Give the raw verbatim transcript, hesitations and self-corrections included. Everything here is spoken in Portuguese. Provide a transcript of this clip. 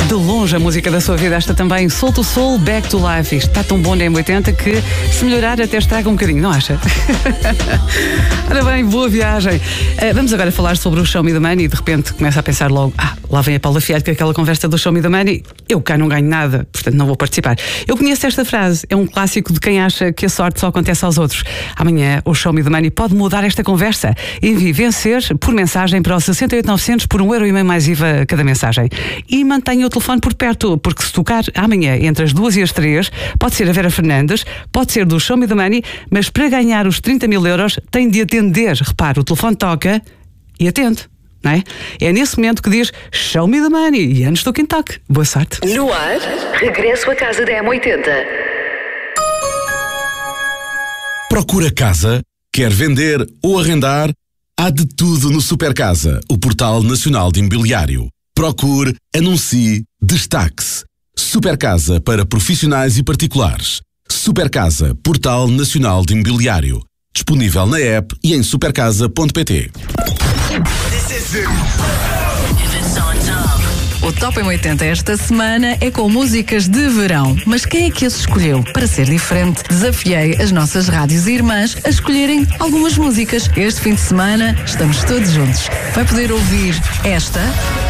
de longe a música da sua vida. Esta também, Soul to Soul, Back to Life. Isto está tão bom na M oitenta que, se melhorar, até estraga um bocadinho, não acha? Ora bem, boa viagem. Uh, vamos agora falar sobre o Show Me the Money e de repente começa a pensar logo, ah, lá vem a Paula Fialho com aquela conversa do Show Me the Money. Eu cá não ganho nada, portanto não vou participar. Eu conheço esta frase, é um clássico de quem acha que a sorte só acontece aos outros. Amanhã o Show Me the Money pode mudar esta conversa. Envie vencer por mensagem para o seis oito nove zero zero por um euro e meio mais I V A cada mensagem. E mantenha o telefone por perto, porque se tocar amanhã entre as duas e as três, pode ser a Vera Fernandes, pode ser do Show Me the Money, mas para ganhar os trinta mil euros tem de atender. Repare, o telefone toca e atende. Não é? É nesse momento que diz Show Me the Money e antes do quem toque. Boa sorte. No ar, regresso à casa da M oitenta. Procura casa? Quer vender ou arrendar? Há de tudo no Supercasa, o portal nacional de imobiliário. Procure, anuncie, destaque-se. Supercasa para profissionais e particulares. Supercasa, portal nacional de imobiliário. Disponível na app e em supercasa ponto pt. O Top M oitenta esta semana é com músicas de verão. Mas quem é que as escolheu? Para ser diferente, desafiei as nossas rádios irmãs a escolherem algumas músicas. Este fim de semana estamos todos juntos. Vai poder ouvir esta